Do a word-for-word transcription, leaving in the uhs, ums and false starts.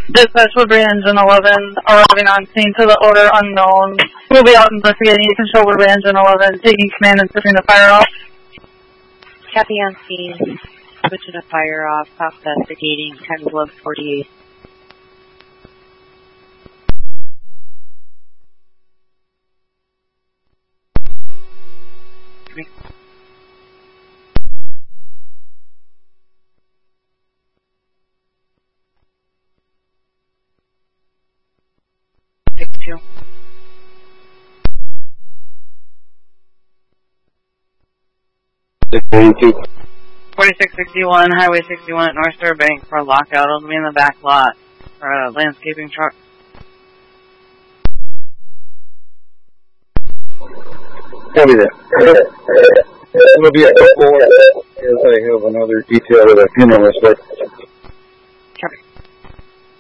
Dispatch Woodbury Engine eleven, arriving on scene to the order unknown. We'll be out investigating. You can show Woodbury Engine eleven, taking command and switching the fire off. Copy on scene, switching the fire off, stop investigating, time below forty-eight. Two. forty-six sixty-one, Highway sixty-one at North Star Bank for a lockout. It'll be in the back lot for a landscaping truck. Copy that. It'll be a couple as I have another detail of a funeral respect.